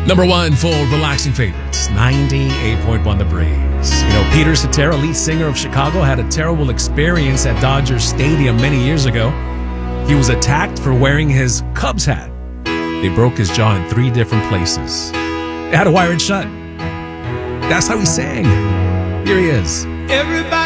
Number one for relaxing favorites, 98.1 The Breeze. You know, Peter Cetera, lead singer of Chicago, had a terrible experience at Dodger Stadium many years ago. He was attacked for wearing his Cubs hat. They broke his jaw in 3 different places. They had to wire it shut. That's how he sang. Here he is. Everybody